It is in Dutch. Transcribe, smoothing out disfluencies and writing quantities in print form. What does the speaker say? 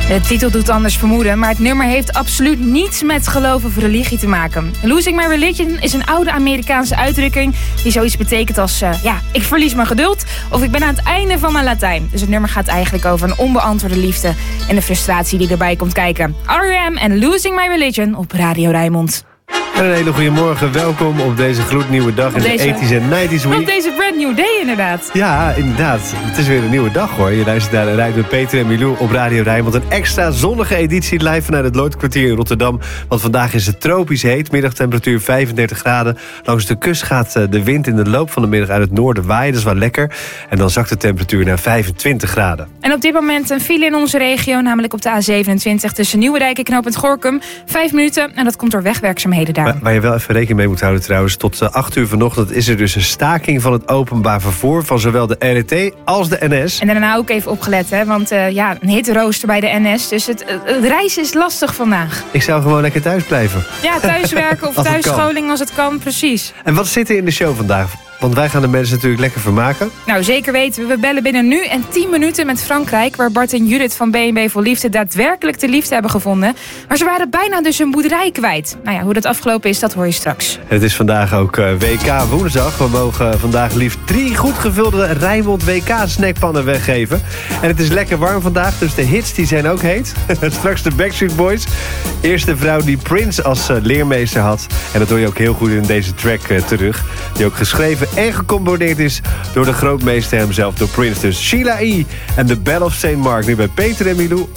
De titel doet anders vermoeden, maar het nummer heeft absoluut niets met geloof of religie te maken. Losing my religion is een oude Amerikaanse uitdrukking die zoiets betekent als, ik verlies mijn geduld of ik ben aan het einde van mijn Latijn. Dus het nummer gaat eigenlijk over een onbeantwoorde liefde en de frustratie die erbij komt kijken. R.E.M. en Losing My Religion op Radio Rijnmond. En een hele goede morgen, welkom op deze gloednieuwe dag in de 80s en 90s week. Op deze brand new day inderdaad. Ja, inderdaad. Het is weer een nieuwe dag hoor. Je luistert naar de Rijd met Peter en Milou op Radio Rijnmond. Een extra zonnige editie live vanuit het Lloydkwartier in Rotterdam. Want vandaag is het tropisch heet, middagtemperatuur 35 graden. Langs de kust gaat de wind in de loop van de middag uit het noorden waaien, dat is wel lekker. En dan zakt de temperatuur naar 25 graden. En op dit moment een file in onze regio, namelijk op de A27 tussen Nieuwedijk en knooppunt Gorinchem. 5 minuten en dat komt door wegwerkzaamheden daar. Waar je wel even rekening mee moet houden trouwens, tot 8 uur vanochtend is er dus een staking van het openbaar vervoer van zowel de RET als de NS. En daarna ook even opgelet, hè, want een hitterooster bij de NS, dus het reizen is lastig vandaag. Ik zou gewoon lekker thuis blijven. Ja, thuiswerken of thuisscholing als het kan, precies. En wat zit er in de show vandaag? Want wij gaan de mensen natuurlijk lekker vermaken. Nou, zeker weten we. We bellen binnen nu en 10 minuten met Frankrijk, waar Bart en Judith van B&B voor Liefde daadwerkelijk de liefde hebben gevonden. Maar ze waren bijna dus hun boerderij kwijt. Nou ja, hoe dat afgelopen is, dat hoor je straks. Het is vandaag ook WK woensdag. We mogen vandaag liefst 3 goed gevulde Rijnmond WK-snackpannen weggeven. En het is lekker warm vandaag, dus de hits die zijn ook heet. Straks de Backstreet Boys. Eerste vrouw die Prince als leermeester had. En dat hoor je ook heel goed in deze track terug. Die ook geschreven en gecomponeerd is door de grootmeester hemzelf, door Prince. Dus Sheila E. en The Belle of St. Mark, nu bij Peter en Milou.